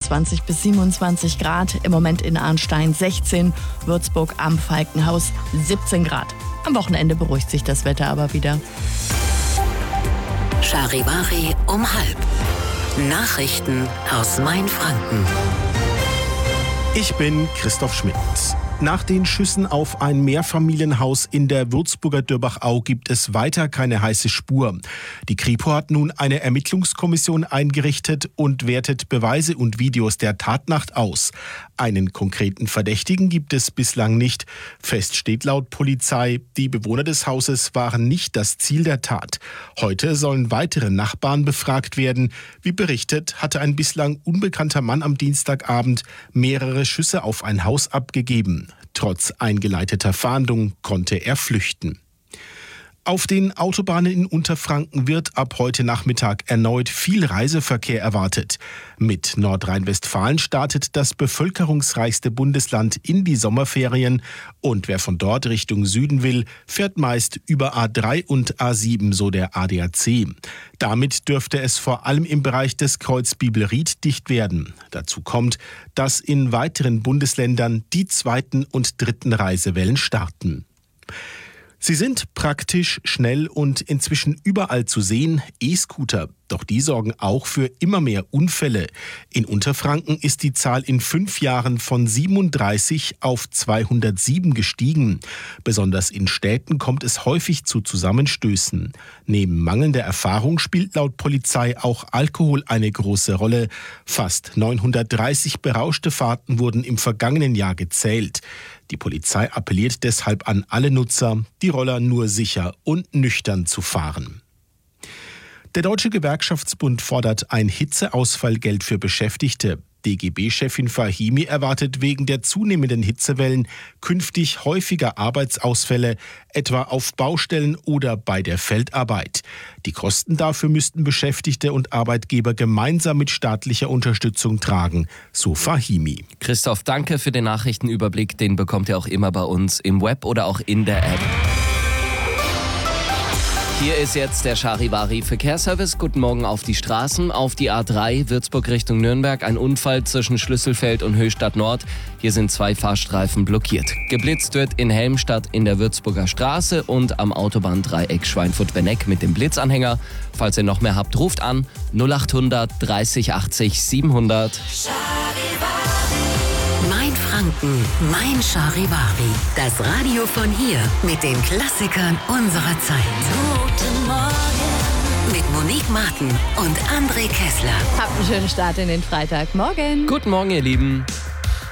20 bis 27 Grad. Im Moment in Arnstein 16, Würzburg am Falkenhaus 17 Grad. Am Wochenende beruhigt sich das Wetter aber wieder. Charivari um 12:30. Nachrichten aus Mainfranken. Ich bin Christoph Schmidt. Nach den Schüssen auf ein Mehrfamilienhaus in der Würzburger Dörbachau gibt es weiter keine heiße Spur. Die Kripo hat nun eine Ermittlungskommission eingerichtet und wertet Beweise und Videos der Tatnacht aus. Einen konkreten Verdächtigen gibt es bislang nicht. Fest steht laut Polizei, die Bewohner des Hauses waren nicht das Ziel der Tat. Heute sollen weitere Nachbarn befragt werden. Wie berichtet, hatte ein bislang unbekannter Mann am Dienstagabend mehrere Schüsse auf ein Haus abgegeben. Trotz eingeleiteter Fahndung konnte er flüchten. Auf den Autobahnen in Unterfranken wird ab heute Nachmittag erneut viel Reiseverkehr erwartet. Mit Nordrhein-Westfalen startet das bevölkerungsreichste Bundesland in die Sommerferien und wer von dort Richtung Süden will, fährt meist über A3 und A7, so der ADAC. Damit dürfte es vor allem im Bereich des Kreuz-Bibel-Ried dicht werden. Dazu kommt, dass in weiteren Bundesländern die zweiten und dritten Reisewellen starten. Sie sind praktisch, schnell und inzwischen überall zu sehen, E-Scooter. Doch die sorgen auch für immer mehr Unfälle. In Unterfranken ist die Zahl in 5 Jahren von 37 auf 207 gestiegen. Besonders in Städten kommt es häufig zu Zusammenstößen. Neben mangelnder Erfahrung spielt laut Polizei auch Alkohol eine große Rolle. Fast 930 berauschte Fahrten wurden im vergangenen Jahr gezählt. Die Polizei appelliert deshalb an alle Nutzer, die Roller nur sicher und nüchtern zu fahren. Der Deutsche Gewerkschaftsbund fordert ein Hitzeausfallgeld für Beschäftigte. DGB-Chefin Fahimi erwartet wegen der zunehmenden Hitzewellen künftig häufiger Arbeitsausfälle, etwa auf Baustellen oder bei der Feldarbeit. Die Kosten dafür müssten Beschäftigte und Arbeitgeber gemeinsam mit staatlicher Unterstützung tragen, so Fahimi. Christoph, danke für den Nachrichtenüberblick. Den bekommt ihr auch immer bei uns im Web oder auch in der App. Hier ist jetzt der Charivari Verkehrsservice. Guten Morgen auf die Straßen. Auf die A3 Würzburg Richtung Nürnberg. Ein Unfall zwischen Schlüsselfeld und Höchstadt Nord. Hier sind 2 Fahrstreifen blockiert. Geblitzt wird in Helmstadt in der Würzburger Straße und am Autobahndreieck Schweinfurt-Benneck mit dem Blitzanhänger. Falls ihr noch mehr habt, ruft an 0800 30 80 700. Mainfranken, mein Charivari. Das Radio von hier mit den Klassikern unserer Zeit. Guten Morgen. Mit Monique Martin und André Kessler. Habt einen schönen Start in den Freitag. Morgen. Guten Morgen, ihr Lieben.